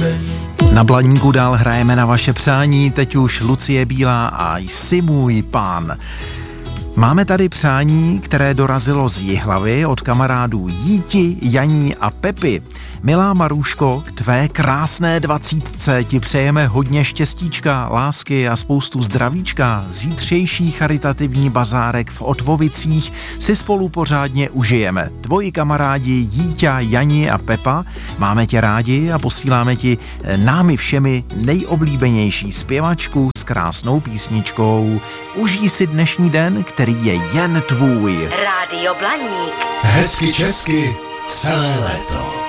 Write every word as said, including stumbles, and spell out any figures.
Na Blaníku dál hrajeme na vaše přání, teď už Lucie Bílá a Jsi můj pán. Máme tady přání, které dorazilo z Jihlavy od kamarádů Jíti, Janí a Pepy. Milá Maruško, k tvé krásné dvacítce ti přejeme hodně štěstíčka, lásky a spoustu zdravíčka. Zítřejší charitativní bazárek v Otvovicích si spolu pořádně užijeme. Tvoji kamarádi Jíťa, Jani a Pepa, máme tě rádi a posíláme ti námi všemi nejoblíbenější zpěvačku s krásnou písničkou. Užij si dnešní den, který je jen tvůj. Rádio Blaník. Hezky česky celé léto.